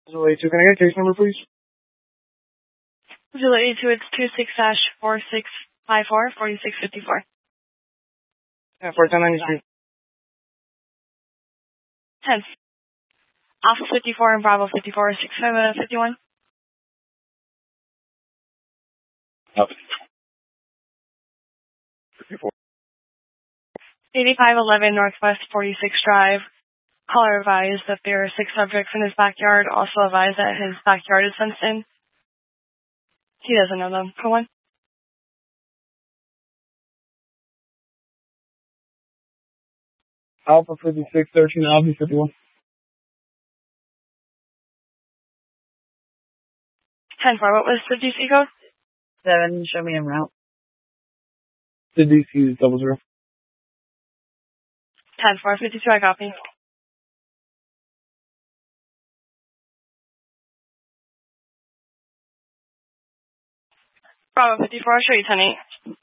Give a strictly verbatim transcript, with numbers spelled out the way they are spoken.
Visual A two, can I get a case number, please? Visual A two, it's two six dash four six five four four six five four. Yeah, for ten ninety Street. ten. Alpha fifty-four and Bravo fifty-four, six five fifty-one. Alpha fifty-four. eighty-five eleven Northwest forty-six Drive. Caller advised that there are six subjects in his backyard. Also advised that his backyard is fenced in. He doesn't know them. For one. Alpha fifty-six thirteen, Alpha fifty-one. ten four, what was the D C code? Seven, show me en route. The D C is double zero. ten four fifty-two, I copy. Bravo fifty-four, I'll show you ten eight.